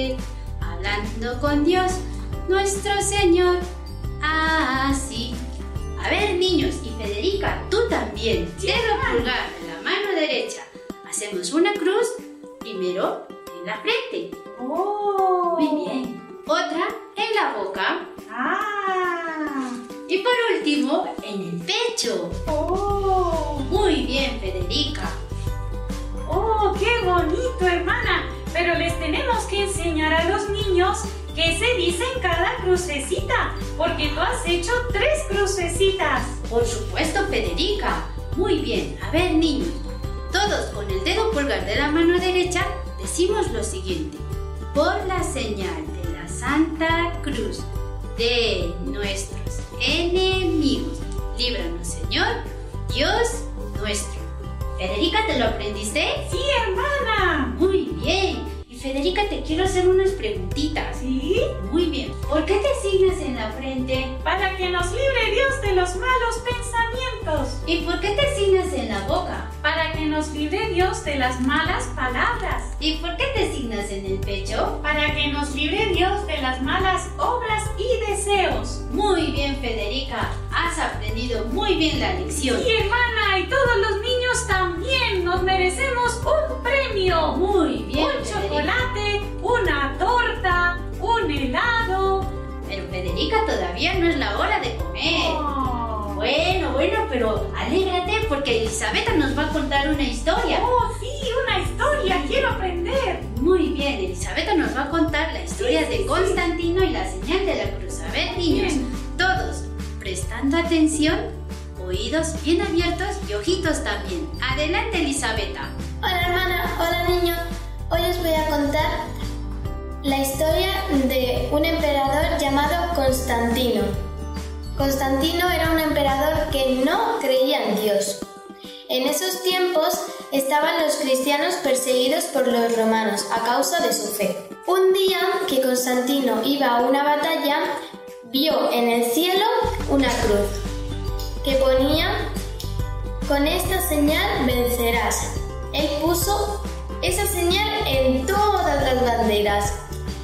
hablando con Dios, nuestro Señor. Así. A ver, niños, y Federica, tú también. Dedo pulgar de la mano derecha. Hacemos una cruz, primero en la frente. ¡Oh! Muy bien. Otra en la boca. ¡Ah! Y por último, en el pecho. ¡Oh! Muy bien, Federica. ¡Oh, qué bonito, hermana! Pero les tenemos que enseñar a los niños qué se dice en cada crucecita, porque tú has hecho 3 crucecitas. Por supuesto, Federica. Muy bien. A ver, niños, todos con el dedo pulgar de la mano derecha decimos lo siguiente. Por la señal de la Santa Cruz de nuestros enemigos, líbranos, Señor, Dios nuestro. Federica, ¿te lo aprendiste? ¡Sí, hermana! Muy bien. Y Federica, te quiero hacer unas preguntitas. ¿Sí? Muy bien. ¿Por qué te signas en la frente? Para que nos libre Dios de los malos pensamientos. ¿Y por qué te signas en la boca? Para que nos libre Dios de las malas palabras. ¿Y por qué te signas en el pecho? Para que nos libre Dios de las malas obras y deseos. Muy bien, Federica. Has aprendido muy bien la lección. Sí, hermana, y todos los niños también nos merecemos un premio. Muy bien, Un Federica. chocolate, una torta, un helado. Pero Federica, todavía no es la hora de comer. Oh. Bueno, pero alégrate porque Elisabetta nos va a contar una historia. Oh, sí, una historia, quiero aprender. Muy bien, Elisabetta nos va a contar la historia Sí, de Constantino y la señal de la cruz. A ver, niños, Bien. todos prestando atención, oídos bien abiertos y ojitos también. Adelante, Elisabetta. Hola hermana, hola niños. Hoy os voy a contar la historia de un emperador llamado Constantino. Constantino era un emperador que no creía en Dios. En esos tiempos estaban los cristianos perseguidos por los romanos a causa de su fe. Un día que Constantino iba a una batalla, vio en el cielo una cruz que ponía: con esta señal vencerás. Él puso esa señal en todas las banderas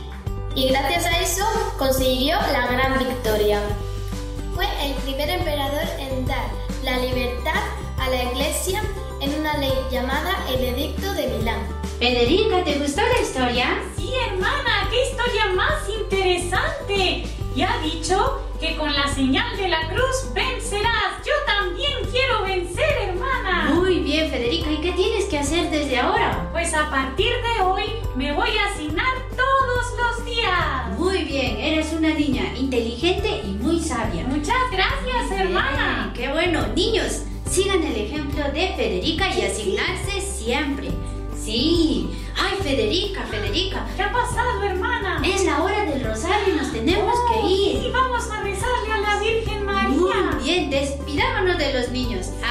y gracias a eso consiguió la gran victoria. Fue el primer emperador en dar la libertad a la Iglesia en una ley llamada el Edicto de Milán. Federica, ¿te gustó la historia? Sí, hermana, qué historia más interesante. Y ha dicho que con la señal de la cruz vencerás. Yo también quiero vencer, hermana. Muy bien, Federica. ¿Y qué tienes que hacer desde ahora? Pues a partir de hoy me voy a asignar todos los días. Muy bien, eres una niña inteligente y muy sabia. Muchas gracias, hermana. Bien, qué bueno. Niños, sigan el ejemplo de Federica y asignarse siempre. Sí. Ay, Federica. ¿Qué ha pasado, hermana? Es la hora del rosario y nos tenemos que ir. Sí, vamos a rezarle a la Virgen María. Muy bien, despidámonos de los niños.